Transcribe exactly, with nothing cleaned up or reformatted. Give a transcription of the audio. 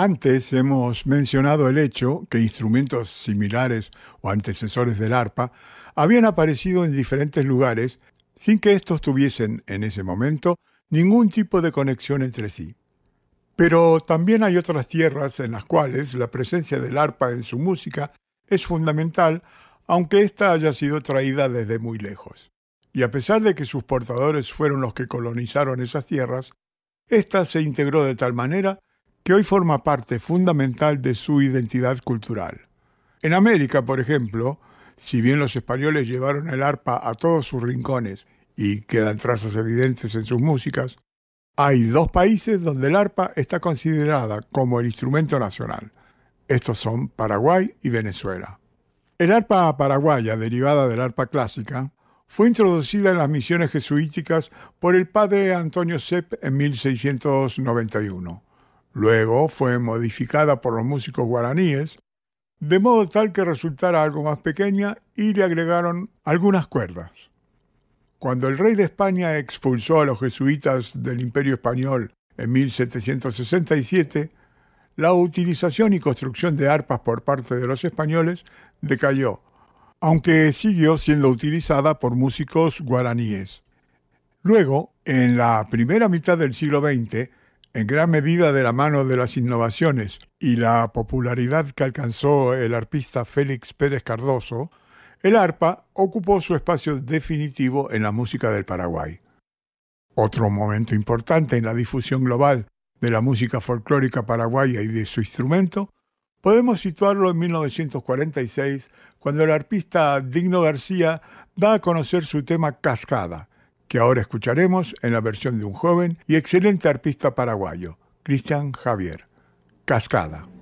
Antes hemos mencionado el hecho que instrumentos similares o antecesores del arpa habían aparecido en diferentes lugares sin que estos tuviesen en ese momento ningún tipo de conexión entre sí. Pero también hay otras tierras en las cuales la presencia del arpa en su música es fundamental, aunque ésta haya sido traída desde muy lejos. Y a pesar de que sus portadores fueron los que colonizaron esas tierras, ésta se integró de tal manera que hoy forma parte fundamental de su identidad cultural. En América, por ejemplo, si bien los españoles llevaron el arpa a todos sus rincones y quedan trazas evidentes en sus músicas, hay dos países donde el arpa está considerada como el instrumento nacional. Estos son Paraguay y Venezuela. El arpa paraguaya, derivada del arpa clásica, fue introducida en las misiones jesuíticas por el padre Antonio Sepp en mil seiscientos noventa y uno. Luego fue modificada por los músicos guaraníes, de modo tal que resultara algo más pequeña y le agregaron algunas cuerdas. Cuando el rey de España expulsó a los jesuitas del Imperio Español en mil setecientos sesenta y siete, la utilización y construcción de arpas por parte de los españoles decayó, aunque siguió siendo utilizada por músicos guaraníes. Luego, en la primera mitad del siglo veinte, en gran medida de la mano de las innovaciones y la popularidad que alcanzó el arpista Félix Pérez Cardoso, el arpa ocupó su espacio definitivo en la música del Paraguay. Otro momento importante en la difusión global de la música folclórica paraguaya y de su instrumento, podemos situarlo en mil novecientos cuarenta y seis, cuando el arpista Digno García da a conocer su tema Cascada, que ahora escucharemos en la versión de un joven y excelente arpista paraguayo, Cristian Javier. Cascada.